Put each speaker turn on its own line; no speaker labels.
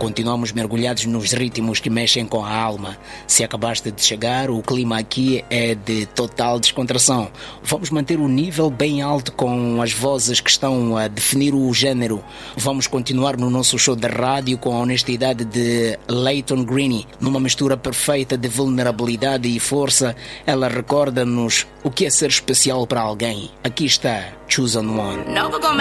Continuamos mergulhados nos ritmos que mexem com a alma. Se acabaste de chegar, o clima aqui é de total descontração. Vamos manter o nível bem alto com as vozes que estão a definir o género. Vamos continuar no nosso show de rádio com a honestidade de Leighton Greene. Numa mistura perfeita de vulnerabilidade e força, ela recorda-nos o que é ser especial para alguém. Aqui está Chosen One.